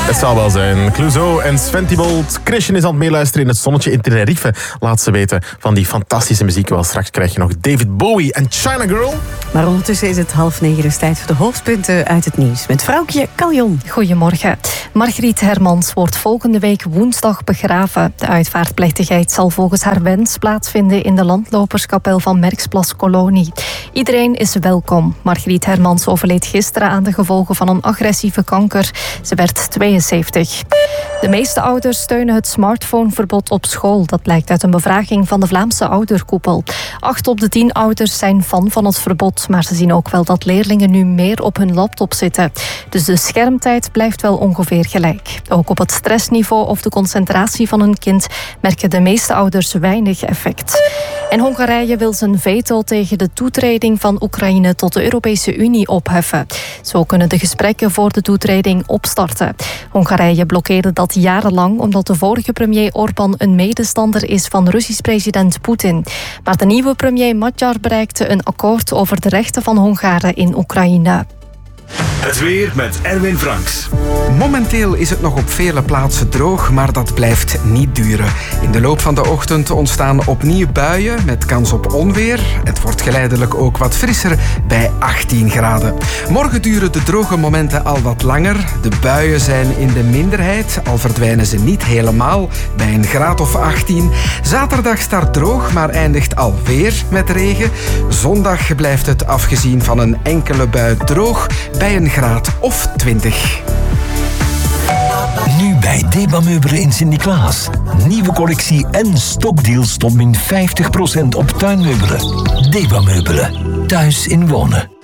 Het zal wel zijn. Clouseau en Sventibold. Christian is aan het meeluisteren in het zonnetje in Tenerife. Laat ze weten van die fantastische muziek. Wel, straks krijg je nog David Bowie en China Girl. Maar ondertussen is het 8:30, dus tijd voor de hoofdpunten uit het nieuws. Met vrouwtje Kaljon. Goedemorgen. Margriet Hermans wordt volgende week woensdag begraven. De uitvaartplechtigheid zal volgens haar wens plaatsvinden in de landloperskapel van Merksplas Kolonie. Iedereen is welkom. Margriet Hermans overleed gisteren aan de gevolgen van een agressieve kanker. Ze werd 72. De meeste ouders steunen het smartphoneverbod op school. Dat blijkt uit een bevraging van de Vlaamse ouderkoepel. 8 op de 10 ouders zijn fan van het verbod, maar ze zien ook wel dat leerlingen nu meer op hun laptop zitten. Dus de schermtijd blijft wel ongeveer gelijk. Ook op het stressniveau of de concentratie van hun kind merken de meeste ouders weinig effect. En Hongarije wil zijn veto tegen de toetreding van Oekraïne tot de Europese Unie opheffen. Zo kunnen de gesprekken voor de toetreding opstarten. Hongarije blokkeerde dat jarenlang omdat de vorige premier Orbán een medestander is van Russisch president Poetin. Maar de nieuwe premier Magyar bereikte een akkoord over de rechten van Hongaren in Oekraïne. Het weer met Erwin Franks. Momenteel is het nog op vele plaatsen droog, maar dat blijft niet duren. In de loop van de ochtend ontstaan opnieuw buien met kans op onweer. Het wordt geleidelijk ook wat frisser bij 18 graden. Morgen duren de droge momenten al wat langer. De buien zijn in de minderheid, al verdwijnen ze niet helemaal bij een graad of 18. Zaterdag start droog, maar eindigt alweer met regen. Zondag blijft het afgezien van een enkele bui droog bij een graad of 20. Nu bij Deba Meubelen in Sint-Niklaas. Nieuwe collectie en stokdeals tot min 50% op tuinmeubelen. Deba Meubelen. Thuis in wonen.